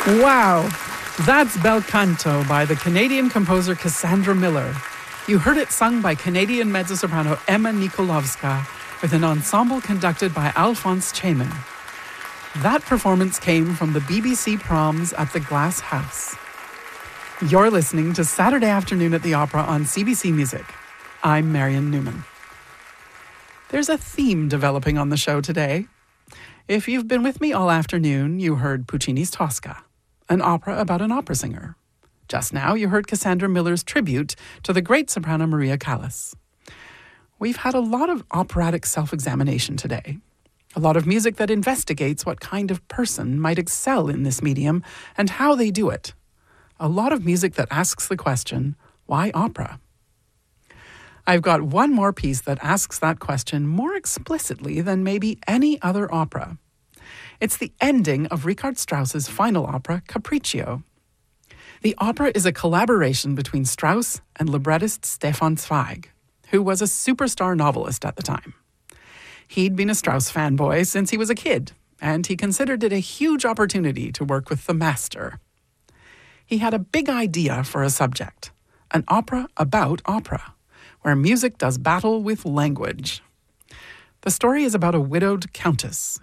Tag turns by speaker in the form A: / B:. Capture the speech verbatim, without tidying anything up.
A: Wow, that's Bel Canto by the Canadian composer Cassandra Miller. You heard it sung by Canadian mezzo-soprano Emma Nikolovska with an ensemble conducted by Alphonse Chaiman. That performance came from the B B C Proms at the Glass House. You're listening to Saturday Afternoon at the Opera on C B C Music. I'm Marion Newman. There's a theme developing on the show today. If you've been with me all afternoon, you heard Puccini's Tosca, an opera about an opera singer. Just now, you heard Cassandra Miller's tribute to the great soprano Maria Callas. We've had a lot of operatic self-examination today. A lot of music that investigates what kind of person might excel in this medium and how they do it. A lot of music that asks the question, why opera? I've got one more piece that asks that question more explicitly than maybe any other opera. It's the ending of Richard Strauss's final opera, Capriccio. The opera is a collaboration between Strauss and librettist Stefan Zweig, who was a superstar novelist at the time. He'd been a Strauss fanboy since he was a kid, and he considered it a huge opportunity to work with the master. He had a big idea for a subject, an opera about opera, where music does battle with language. The story is about a widowed countess